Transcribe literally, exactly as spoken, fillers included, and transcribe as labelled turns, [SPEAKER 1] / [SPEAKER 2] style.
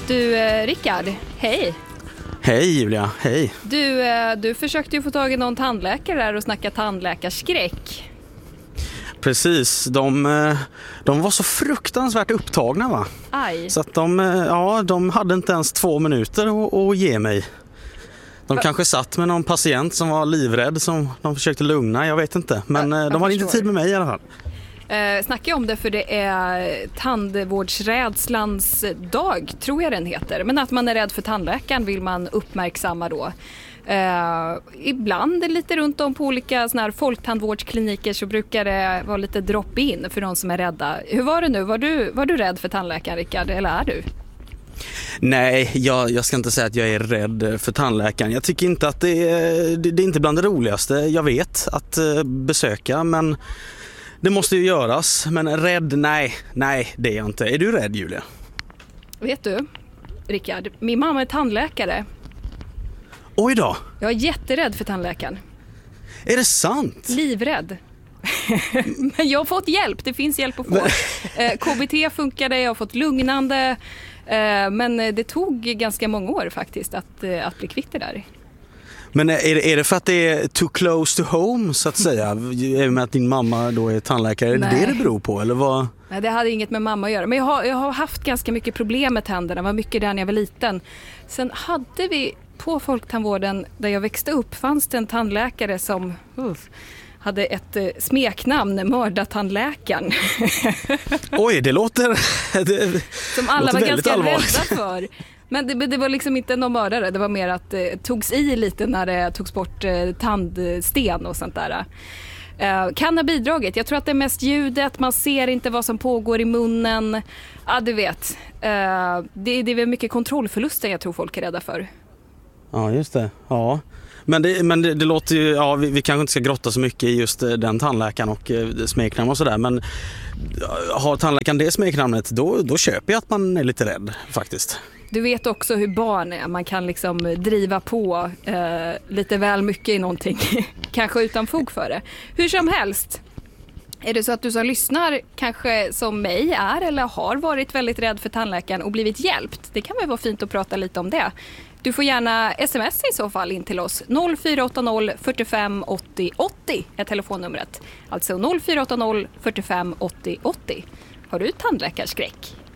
[SPEAKER 1] Du, eh, Rickard, hej.
[SPEAKER 2] Hej Julia, hej.
[SPEAKER 1] Du, eh, du försökte ju få tag i någon tandläkare där och snacka tandläkarskräck.
[SPEAKER 2] Precis, de, de var så fruktansvärt upptagna va?
[SPEAKER 1] Aj.
[SPEAKER 2] Så att de, ja, de hade inte ens två minuter att, att ge mig. De Va? kanske satt med någon patient som var livrädd som de försökte lugna, jag vet inte. Men jag, jag de hade förstår. inte tid med mig i alla fall.
[SPEAKER 1] Eh, snackar om det för det är tandvårdsrädslans dag, tror jag den heter. Men att man är rädd för tandläkaren vill man uppmärksamma då. Eh, ibland lite runt om på olika såna här folktandvårdskliniker så brukar det vara lite drop-in för de som är rädda. Hur var det nu? Var du, var du rädd för tandläkaren, Rickard, eller är du?
[SPEAKER 2] Nej, jag, jag ska inte säga att jag är rädd för tandläkaren. Jag tycker inte att det är, det, det är inte bland det roligaste jag vet att uh, besöka, men det måste ju göras. Men rädd, nej, nej det är jag inte. Är du rädd, Julia?
[SPEAKER 1] Vet du, Rickard, min mamma är tandläkare.
[SPEAKER 2] Oj då.
[SPEAKER 1] Jag är jätterädd för tandläkaren.
[SPEAKER 2] Är det sant?
[SPEAKER 1] Livrädd. Men jag har fått hjälp, det finns hjälp att få. K B T funkade, jag har fått lugnande. Men det tog ganska många år faktiskt att, att bli kvitt det där.
[SPEAKER 2] Men är det, är det för att det är too close to home så att säga? Med att din mamma då är tandläkare, är det
[SPEAKER 1] Nej.
[SPEAKER 2] det det beror på? Eller vad?
[SPEAKER 1] Nej, det hade inget med mamma att göra. Men jag har, jag har haft ganska mycket problem med tänderna, var mycket där när jag var liten. Sen hade vi på folktandvården där jag växte upp fanns det en tandläkare som uh, hade ett uh, smeknamn, mördartandläkaren.
[SPEAKER 2] Oj, det låter det,
[SPEAKER 1] som alla var ganska
[SPEAKER 2] allvarligt.
[SPEAKER 1] rädda för. Men det, det var liksom inte någon mördare, det var mer att det eh, togs i lite när det togs bort eh, tandsten och sånt där. Eh, kan ha bidragit. Jag tror att det är mest ljudet, man ser inte vad som pågår i munnen. Ja, du vet. Eh, det, det är väl mycket kontrollförluster jag tror folk är rädda för.
[SPEAKER 2] Ja, just det. Ja. Men, det, men det, det låter ju, ja, vi, vi kanske inte ska grotta så mycket i just den tandläkaren och eh, smeknamn och sådär. Men har tandläkaren det smeknamnet, då, då köper jag att man är lite rädd faktiskt.
[SPEAKER 1] Du vet också hur barn är. Man kan liksom driva på eh, lite väl mycket i någonting. Kanske utan fog för det. Hur som helst. Är det så att du som lyssnar kanske som mig är eller har varit väldigt rädd för tandläkaren och blivit hjälpt? Det kan väl vara fint att prata lite om det. Du får gärna sms i så fall in till oss. noll fyra åtta noll fyrtiofem åttio åttio är telefonnumret. Alltså noll fyra åtta noll fyrtiofem åttio åttio. Har du tandläkarskräck?